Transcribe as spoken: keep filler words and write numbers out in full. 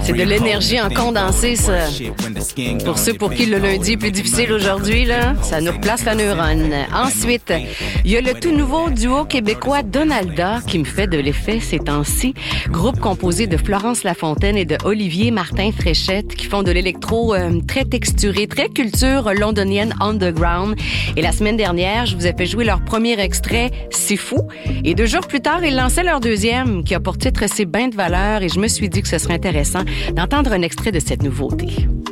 C'est de l'énergie en condensé, ça. Pour ceux pour qui le lundi est plus difficile aujourd'hui, là, ça nous replace la neurone. Ensuite, il y a le tout nouveau duo québécois Donalda qui me fait de l'effet ces temps-ci. Groupe composé de Florence Lafontaine et de Olivier Martin Fréchette qui font de l'électro euh, très texturé, très culture londonienne underground. Et la semaine dernière, je vous ai fait jouer leur premier extrait, C'est fou. Et deux jours plus tard, ils lançaient leur deuxième qui a pour titre C'est bain de valeur et je me suis dit que ce serait intéressant d'entendre un extrait de cette nouveauté.